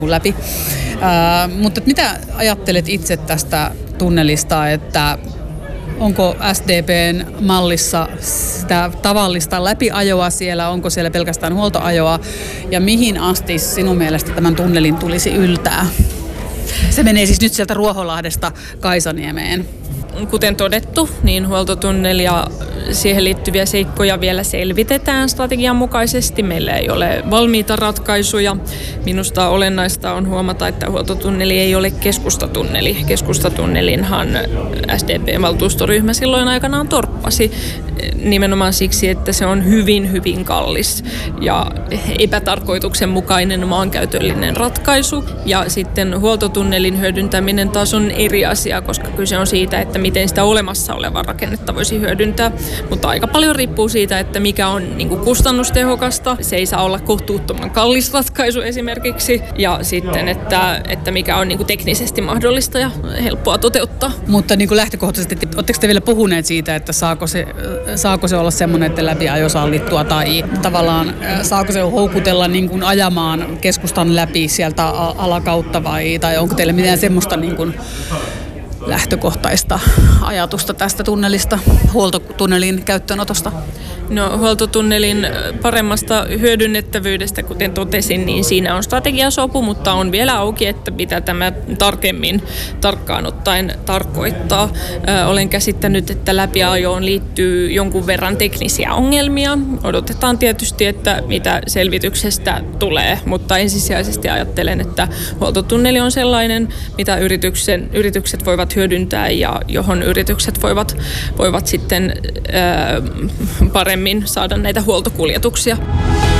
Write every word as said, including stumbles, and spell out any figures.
läpi. Ää, mutta mitä ajattelet itse tästä tunnelista, että onko S D P:n mallissa sitä tavallista läpiajoa siellä, onko siellä pelkästään huoltoajoa ja mihin asti sinun mielestä tämän tunnelin tulisi yltää? Se menee siis nyt sieltä Ruoholahdesta Kaisaniemeen. Kuten todettu, niin huoltotunneli ja siihen liittyviä seikkoja vielä selvitetään strategian mukaisesti. Meillä ei ole valmiita ratkaisuja. Minusta olennaista on huomata, että huoltotunneli ei ole keskustatunneli. Keskustatunnelinhan S D P-valtuustoryhmä silloin aikanaan torppasi nimenomaan siksi, että se on hyvin, hyvin kallis ja epätarkoituksenmukainen maankäytöllinen ratkaisu. Ja sitten huoltotunnelin hyödyntäminen taas on eri asia, koska kyse on siitä, että miten sitä olemassa olevaa rakennetta voisi hyödyntää. Mutta aika paljon riippuu siitä, että mikä on niin kuin kustannustehokasta. Se ei saa olla kohtuuttoman kallis ratkaisu esimerkiksi. Ja sitten, että, että mikä on niin kuin teknisesti mahdollista ja helppoa toteuttaa. Mutta niin kuin lähtökohtaisesti, oletteko te vielä puhuneet siitä, että saako se, saako se olla semmoinen, että läpiajo sallittua tai tavallaan saako se houkutella niin kuin ajamaan keskustan läpi sieltä alakautta vai tai onko teillä mitään semmoista niin kuin lähtökohtaista ajatusta tästä tunnelista, huoltotunnelin käyttöönotosta? No, huoltotunnelin paremmasta hyödynnettävyydestä, kuten totesin, niin siinä on strategiasopu, mutta on vielä auki, että mitä tämä tarkemmin tarkkaan ottaen tarkoittaa. Ö, olen käsittänyt, että läpiajoon liittyy jonkun verran teknisiä ongelmia. Odotetaan tietysti, että mitä selvityksestä tulee, mutta ensisijaisesti ajattelen, että huoltotunneli on sellainen, mitä yrityksen, yritykset voivat hyödyntää ja johon yritykset voivat, voivat sitten ö, paremmin saada näitä huoltokuljetuksia.